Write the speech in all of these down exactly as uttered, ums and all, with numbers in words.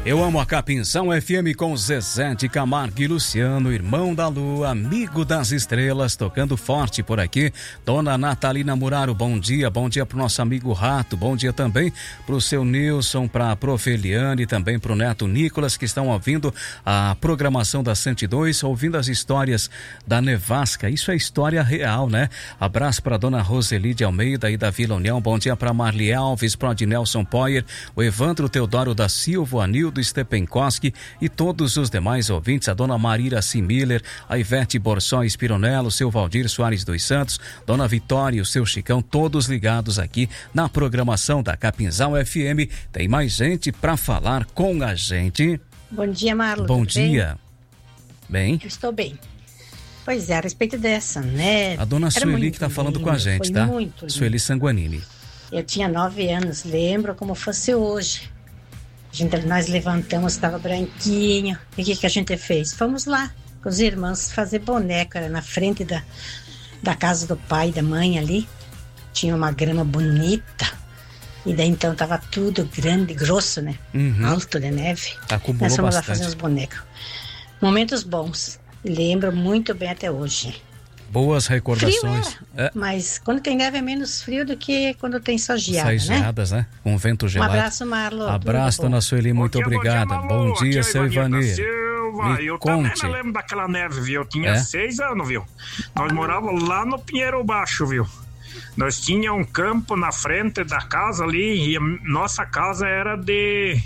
Eu amo a Capinzão F M com Zezé de Camargo e Luciano, irmão da lua, amigo das estrelas, tocando forte por aqui. Dona Natalina Muraro, bom dia, bom dia pro nosso amigo Rato, bom dia também pro seu Nilson, pra Prof. Eliane, também pro neto Nicolas, que estão ouvindo a programação da cento e dois, ouvindo as histórias da nevasca. Isso é história real, né? Abraço pra Dona Roseli de Almeida e da Vila União, bom dia pra Marli Alves, pro Adnelson Poyer, o Evandro Teodoro da Silva, o Anildo Stepenkoski e todos os demais ouvintes, a Dona Marira Similler, a Ivete Borsóis Pironello, o seu Valdir Soares dos Santos, Dona Vitória e o seu Chicão, todos ligados aqui na programação da Capinzal F M. Tem mais gente para falar com a gente. Bom dia, Marlon. Bom dia. Bem? bem? Eu estou bem. Pois é, a respeito dessa, né? A Dona Sueli que está falando com a gente, tá? Muito Sueli Sanguanini. Eu tinha nove anos, lembro como fosse hoje. A gente, nós levantamos, estava branquinho. E o que, que a gente fez? Fomos lá com os irmãos fazer boneco. Era na frente da, da casa do pai e da mãe ali. Tinha uma grama bonita. E daí então estava tudo grande, grosso, né? Uhum. Alto de neve. Acumulou nós fomos bastante. lá fazer os bonecos. Momentos bons. Lembro muito bem até hoje. Boas recordações. Frio era, é. Mas quando tem neve é menos frio do que quando tem só geada, né? geadas, né? Com vento gelado. Um abraço, Marlon. Abraço, Dona Sueli, muito dia, obrigada. Bom dia, bom dia seu Ivanir. Me eu conte. também me lembro daquela neve, viu? Eu tinha é? seis anos, viu? Nós morávamos lá no Pinheiro Baixo, viu? Nós tínhamos um campo na frente da casa ali e a nossa casa era de...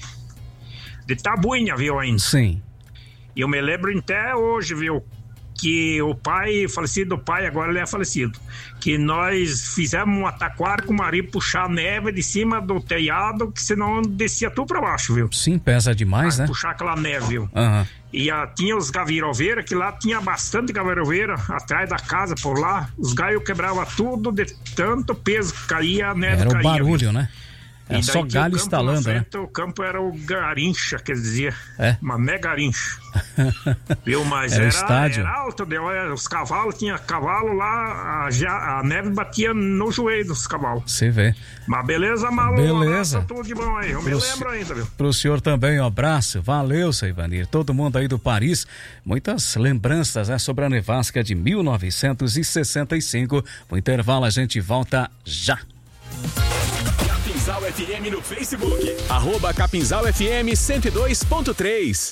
de tabuinha, viu, ainda? Sim. E eu me lembro até hoje, viu? Que o pai, falecido pai, agora ele é falecido, que nós fizemos um taquara com o marido puxar a neve de cima do telhado, que senão descia tudo pra baixo, viu? Sim, pesa demais, pra né? Puxar aquela neve, viu? Uhum. E a, tinha os gaviroveiras, que lá tinha bastante gaviroveira, atrás da casa, por lá, os galhos quebravam tudo, de tanto peso que caía, a neve Era caía. o barulho, viu? Né? É E só galho instalando, frente, né? O campo era o garincha, quer dizer, é? uma mega garincha. Viu? Mas era, era, estádio. era alto, os cavalos, tinha cavalo lá, a, já, a neve batia no joelho dos cavalos. Você vê. Mas beleza, Malu? Beleza. Tudo de bom aí, eu pro me lembro ainda, viu? Pro senhor também, um abraço, valeu, seu Ivanir. Todo mundo aí do Paris, muitas lembranças, né, sobre a nevasca de mil novecentos e sessenta e cinco. No intervalo a gente volta já. Capinzal F M no Facebook. Arroba Capinzal F M cento e dois ponto três.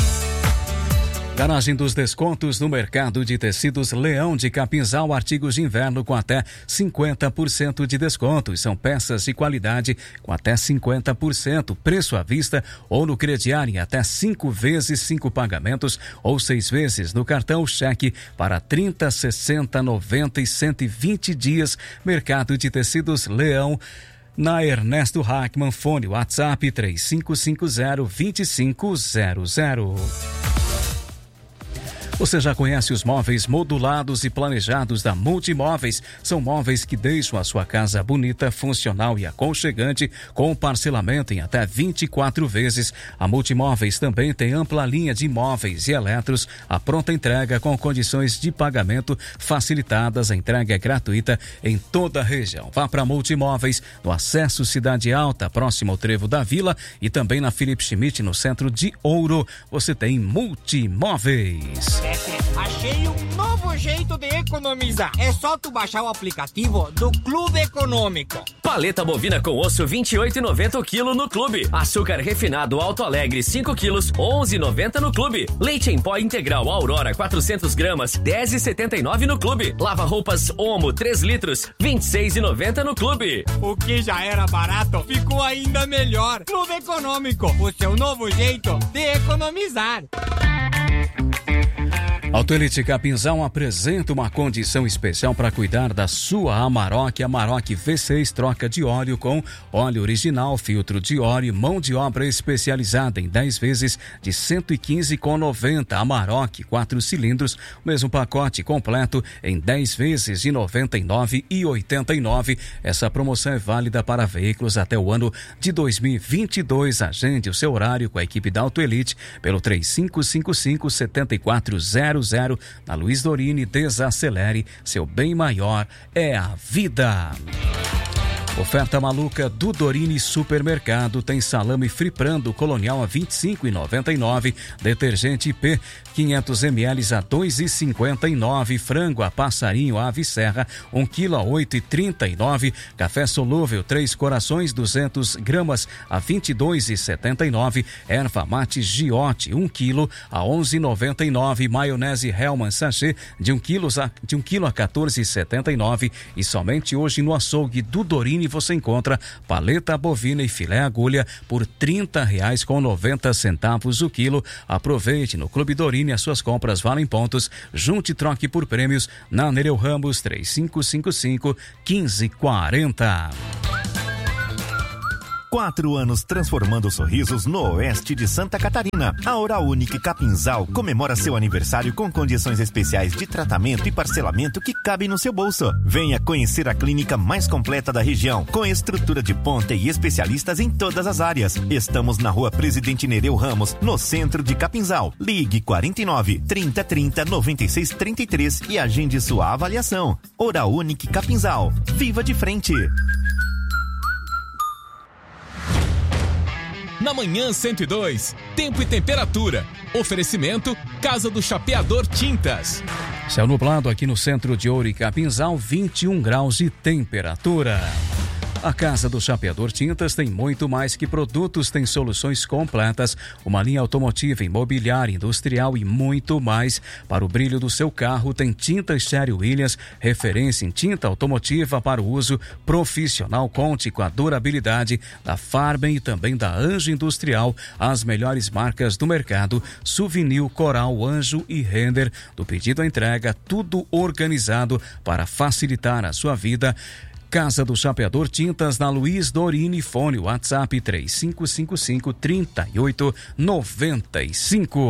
Garagem dos descontos no mercado de tecidos Leão de Capinzal, artigos de inverno com até cinquenta por cento de desconto. São peças de qualidade com até cinquenta por cento. Preço à vista ou no crediário em até cinco vezes, cinco pagamentos ou seis vezes no cartão cheque para trinta, sessenta, noventa e cento e vinte dias. Mercado de tecidos Leão. Na Ernesto Hackman, fone WhatsApp três cinco cinco zero, dois cinco zero zero. Você já conhece os móveis modulados e planejados da Multimóveis? São móveis que deixam a sua casa bonita, funcional e aconchegante, com parcelamento em até vinte e quatro vezes. A Multimóveis também tem ampla linha de móveis e eletros, a pronta entrega com condições de pagamento facilitadas. A entrega é gratuita em toda a região. Vá para Multimóveis, no Acesso Cidade Alta, próximo ao Trevo da Vila, e também na Felipe Schmidt, no centro de Ouro. Você tem Multimóveis. Achei um novo jeito de economizar. É só tu baixar o aplicativo do Clube Econômico. Paleta bovina com osso vinte e oito reais e noventa centavos o quilo no Clube. Açúcar refinado Alto Alegre cinco quilos, onze reais e noventa centavos no Clube. Leite em pó integral Aurora quatrocentos gramas, dez reais e setenta e nove centavos no Clube. Lava roupas Omo três litros, vinte e seis reais e noventa centavos no Clube. O que já era barato ficou ainda melhor. Clube Econômico, o seu novo jeito de economizar. Autoelite Capinzal apresenta uma condição especial para cuidar da sua Amarok. Amarok V seis, troca de óleo com óleo original, filtro de óleo, mão de obra especializada em dez vezes de cento e quinze reais e noventa centavos. Amarok, quatro cilindros, o mesmo pacote completo em dez vezes de noventa e nove reais e oitenta e nove centavos. Essa promoção é válida para veículos até o ano de dois mil e vinte e dois. Agende o seu horário com a equipe da Autoelite pelo três cinco cinco cinco, sete quatro zero zero. Na Luiz Dorini, desacelere, seu bem maior é a vida. Oferta maluca do Dorini Supermercado. Tem salame friprando Colonial a vinte e cinco reais e noventa e nove centavos. Detergente I P quinhentos mililitros a dois reais e cinquenta e nove centavos. Frango a passarinho ave serra um quilo a oito reais e trinta e nove centavos. Café solúvel Três Corações duzentas gramas a vinte e dois reais e setenta e nove centavos. Erva mate Giote um quilo a onze reais e noventa e nove centavos. Maionese Hellmann sachê de um quilo a, de um quilo a quatorze reais e setenta e nove centavos. E somente hoje no açougue do Dorini você encontra paleta bovina e filé agulha por trinta reais com noventa centavos o quilo. Aproveite, no Clube Dorini as suas compras valem pontos. Junte e troque por prêmios na Nereu Ramos três cinco cinco cinco, um cinco quatro zero. Quatro anos transformando sorrisos no oeste de Santa Catarina. A Oral Unique Capinzal comemora seu aniversário com condições especiais de tratamento e parcelamento que cabem no seu bolso. Venha conhecer a clínica mais completa da região, com estrutura de ponta e especialistas em todas as áreas. Estamos na Rua Presidente Nereu Ramos, no centro de Capinzal. Ligue quarenta e nove, trinta, trinta, noventa e seis, trinta e três e agende sua avaliação. Oral Unique Capinzal. Viva de frente! Na Manhã cento e dois, tempo e temperatura. Oferecimento Casa do Chapeador Tintas. Céu nublado aqui no centro de Ouro e Capinzal, vinte e um graus de temperatura. A Casa do Chapeador Tintas tem muito mais que produtos, tem soluções completas, uma linha automotiva, imobiliária, industrial e muito mais. Para o brilho do seu carro, tem tintas Sherwin Williams, referência em tinta automotiva para o uso profissional. Conte com a durabilidade da Farben e também da Anjo Industrial, as melhores marcas do mercado, Souvenir, Coral, Anjo e Render. Do pedido à entrega, tudo organizado para facilitar a sua vida. Casa do Chapeador Tintas, na Luiz Dorini. Fone WhatsApp três cinco cinco cinco, três oito nove cinco.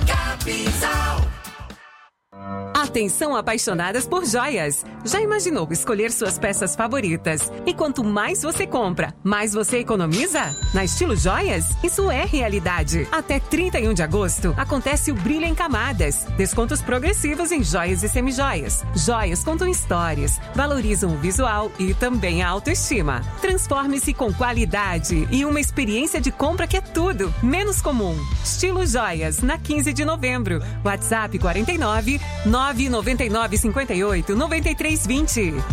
Atenção, apaixonadas por joias! Já imaginou escolher suas peças favoritas? E quanto mais você compra, mais você economiza? Na Estilo Joias, isso é realidade. Até trinta e um de agosto, acontece o Brilho em Camadas. Descontos progressivos em joias e semijoias. Joias contam histórias, valorizam o visual e também a autoestima. Transforme-se com qualidade e uma experiência de compra que é tudo menos comum. Estilo Joias, na quinze de novembro. WhatsApp quarenta e nove, nove nove nove cinco oito, nove três dois zero.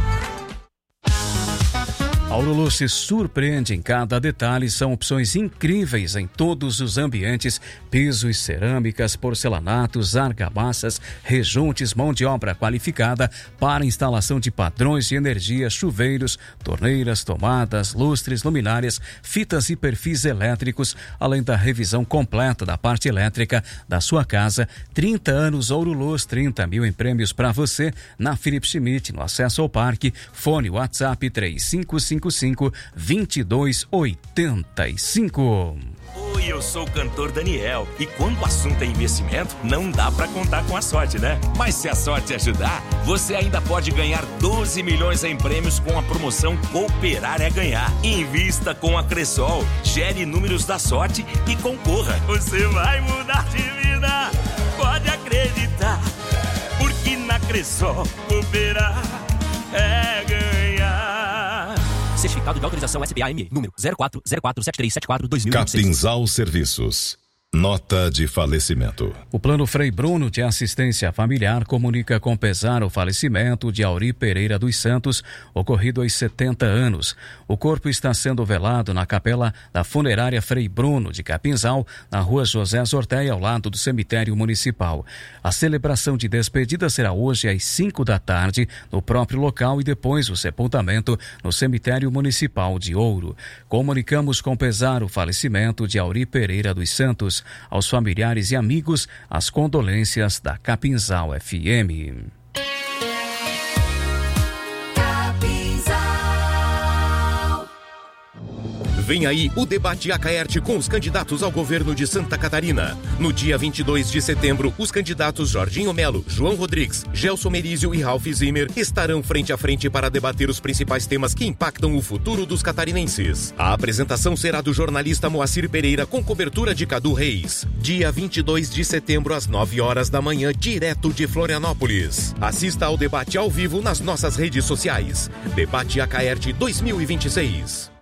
Aurolux se surpreende em cada detalhe, são opções incríveis em todos os ambientes, pisos, cerâmicas, porcelanatos, argamassas, rejuntes, mão de obra qualificada para instalação de padrões de energia, chuveiros, torneiras, tomadas, lustres, luminárias, fitas e perfis elétricos, além da revisão completa da parte elétrica da sua casa. trinta anos Aurolux, trinta mil em prêmios para você na Philip Schmidt, no acesso ao parque. Fone WhatsApp três cinco cinco cinco, dois dois oito cinco. Oi, eu sou o cantor Daniel e quando o assunto é investimento, não dá pra contar com a sorte, né? Mas se a sorte ajudar, você ainda pode ganhar doze milhões em prêmios com a promoção Cooperar é Ganhar. Invista com a Cressol, gere números da sorte e concorra. Você vai mudar de vida, pode acreditar, porque na Cressol Cooperar é ganhar. Certificado de autorização S B A M, número zero quatro zero quatro sete três sete quatro dois mil e vinte e seis. Capinzal Serviços. Nota de falecimento. O Plano Frei Bruno de Assistência Familiar comunica com pesar o falecimento de Auri Pereira dos Santos, ocorrido aos setenta anos. O corpo está sendo velado na capela da funerária Frei Bruno de Capinzal, na rua José Zorteia, ao lado do cemitério municipal. A celebração de despedida será hoje às cinco da tarde, no próprio local, e depois o sepultamento no cemitério municipal de Ouro. Comunicamos com pesar o falecimento de Auri Pereira dos Santos. Aos familiares e amigos, as condolências da Capinzal F M. Vem aí o debate Acaerte com os candidatos ao governo de Santa Catarina. No dia vinte e dois de setembro, os candidatos Jorginho Melo, João Rodrigues, Gelson Merizio e Ralph Zimmer estarão frente a frente para debater os principais temas que impactam o futuro dos catarinenses. A apresentação será do jornalista Moacir Pereira com cobertura de Cadu Reis. Dia vinte e dois de setembro às nove horas da manhã, direto de Florianópolis. Assista ao debate ao vivo nas nossas redes sociais. Debate Acaerte dois mil e vinte e seis.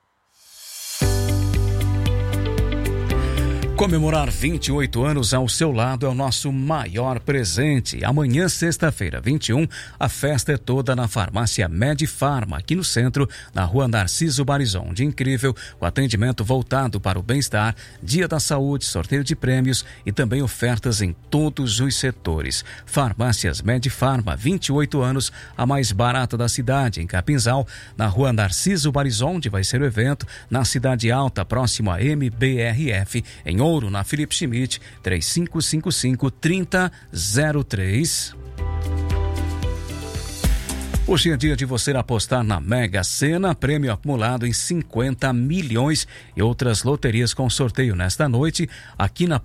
Comemorar vinte e oito anos ao seu lado é o nosso maior presente. Amanhã, sexta-feira, vinte e um, a festa é toda na farmácia Medifarma, aqui no centro, na rua Narciso Barizon. De incrível, com atendimento voltado para o bem-estar, dia da saúde, sorteio de prêmios e também ofertas em todos os setores. Farmácias Medifarma, vinte e oito anos, a mais barata da cidade, em Capinzal, na rua Narciso Barizon, onde vai ser o evento, na Cidade Alta, próximo a M B R F, em Ouro, na Felipe Schmidt, três cinco cinco cinco, três zero zero três. Hoje é dia de você apostar na Mega Sena, prêmio acumulado em cinquenta milhões e outras loterias com sorteio nesta noite, aqui na